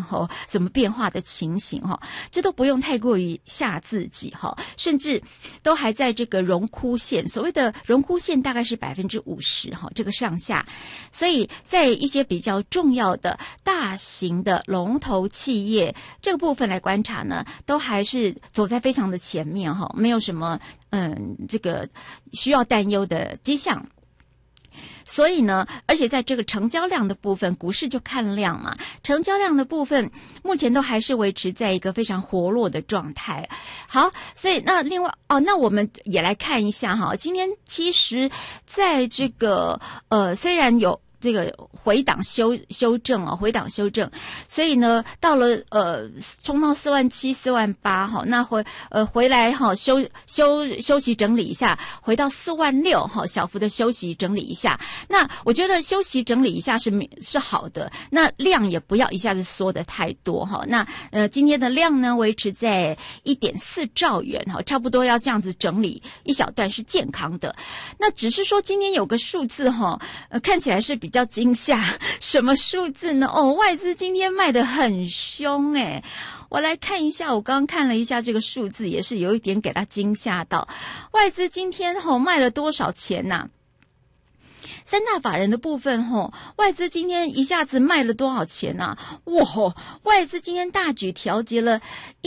怎么变化的情形这都不用太过于吓自己甚至都还在这个荣枯线，所谓的荣枯线大概是50%这个上下，所以在一些比较重要的大型的龙头企业这个部分来观察呢，都还是走在非常的前面没有什么这个需要担忧的迹象。所以呢，而且在这个成交量的部分，股市就看量嘛，成交量的部分目前都还是维持在一个非常活络的状态。好，所以那另外那我们也来看一下今天其实在这个虽然有这个回档修正回档修正，所以呢到了冲到47000、48000那回来休息整理一下，回到46000小幅的休息整理一下。那我觉得休息整理一下是好的，那量也不要一下子缩得太多那今天的量呢维持在 1.4 兆元差不多要这样子整理一小段是健康的。那只是说今天有个数字看起来是比较惊吓，什么数字呢？外资今天卖得很凶我来看一下，我刚刚看了一下这个数字，也是有一点给它惊吓到。外资今天卖了多少钱呐？三大法人的部分外资今天一下子卖了多少钱啊？外资今天大举调节了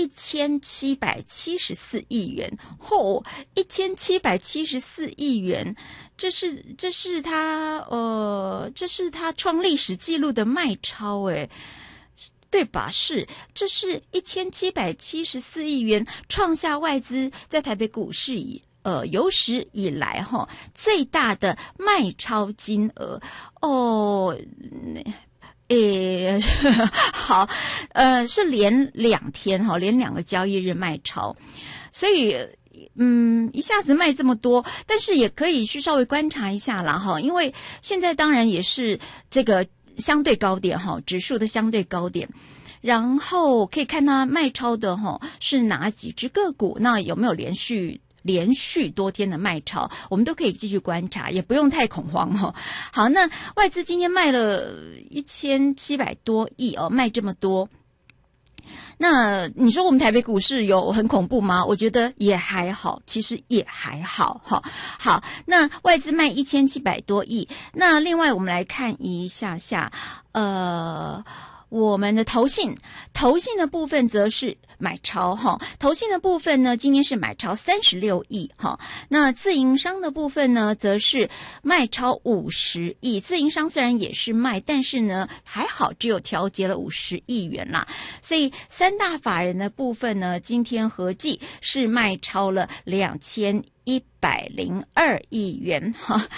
1774亿元，1774亿元，这是他创历史纪录的卖超对吧？这是1774亿元，创下外资在台北股市有史以来最大的卖超金额好，是连2天连2个交易日卖超，所以一下子卖这么多，但是也可以去稍微观察一下啦因为现在当然也是这个相对高点指数的相对高点。然后可以看它卖超的是哪几只个股，那有没有连续多天的卖超，我们都可以继续观察，也不用太恐慌好，那外资今天卖了1700多亿卖这么多，那你说我们台北股市有很恐怖吗？我觉得也还好，其实也还好好，那外资卖1700多亿，那另外我们来看一下我们的投信的部分则是买超投信的部分呢，今天是买超36亿那自营商的部分呢，则是卖超50亿。自营商虽然也是卖，但是呢还好只有调节了50亿元啦。所以三大法人的部分呢，今天合计是卖超了2102亿元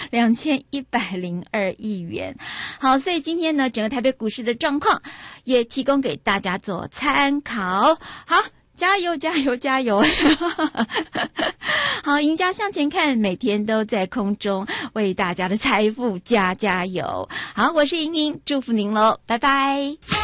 2102亿元。好，所以今天呢整个台北股市的状况也提供给大家做参考。好，加油加油加油好，赢家向前看，每天都在空中为大家的财富加油。好，我是莹莹，祝福您咯，拜拜。